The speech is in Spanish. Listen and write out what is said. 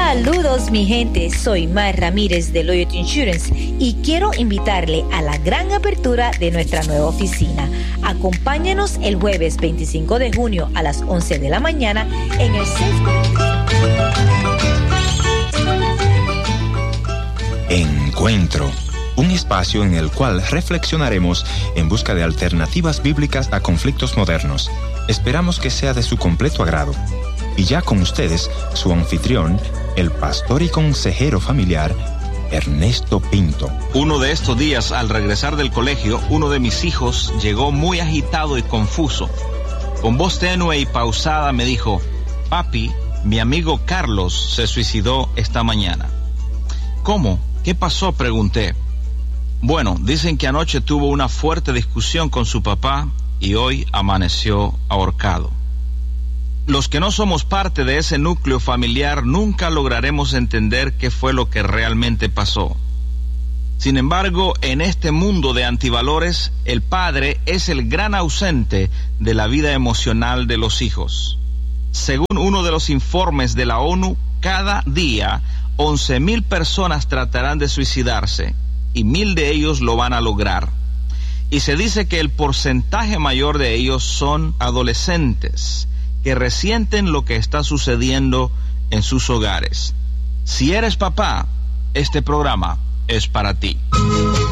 Saludos mi gente, soy Mar Ramírez de Loyalty Insurance y quiero invitarle a la gran apertura de nuestra nueva oficina. Acompáñanos el jueves 25 de junio a las 11 de la mañana en el 6. Encuentro, un espacio en el cual reflexionaremos en busca de alternativas bíblicas a conflictos modernos. Esperamos que sea de su completo agrado. Y ya con ustedes, su anfitrión, el pastor y consejero familiar, Ernesto Pinto. Uno de estos días, al regresar del colegio, uno de mis hijos llegó muy agitado y confuso. Con voz tenue y pausada me dijo: papi, mi amigo Carlos se suicidó esta mañana. ¿Cómo? ¿Qué pasó?, pregunté. Bueno, dicen que anoche tuvo una fuerte discusión con su papá y hoy amaneció ahorcado. Los que no somos parte de ese núcleo familiar nunca lograremos entender qué fue lo que realmente pasó. Sin embargo, en este mundo de antivalores, el padre es el gran ausente de la vida emocional de los hijos. Según uno de los informes de la ONU, cada día 11,000 personas tratarán de suicidarse y 1,000 de ellos lo van a lograr. Y se dice que el porcentaje mayor de ellos son adolescentes que resienten lo que está sucediendo en sus hogares. Si eres papá, este programa es para ti.